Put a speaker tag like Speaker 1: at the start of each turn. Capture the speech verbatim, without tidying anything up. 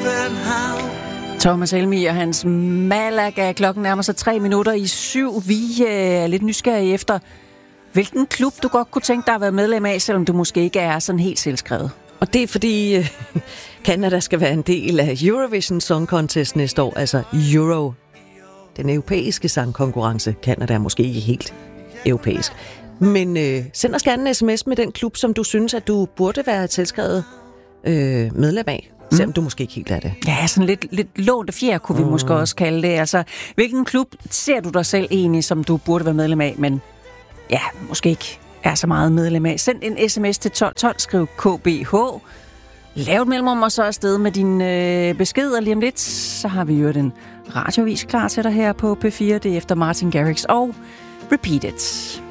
Speaker 1: Thomas Helmig og hans Malaga. Klokken nærmer sig tre minutter i syv. Vi er lidt nysgerrige efter, hvilken klub du godt kunne tænke dig at være medlem af, selvom du måske ikke er sådan helt selvskrevet.
Speaker 2: Og det er fordi Canada skal være en del af Eurovision Song Contest næste år, altså Euro. Den europæiske sangkonkurrence. Canada er måske ikke helt europæisk. Men øh, send os gerne en sms med den klub, som du synes, at du burde være et selvskrevet øh, medlem af. Selvom mm. du måske ikke helt er det.
Speaker 1: Ja, sådan lidt, lidt lånte fjer, kunne vi mm. måske også kalde det. Altså, hvilken klub ser du dig selv egentlig, som du burde være medlem af, men ja, måske ikke er så meget medlem af. Send en sms til tolv tolv, skriv K B H. Lav et mellemrum og så afsted med din øh, besked, og lige om lidt, så har vi jo den radiovis klar til dig her på P fire. Det er efter Martin Garrix og Repeat It.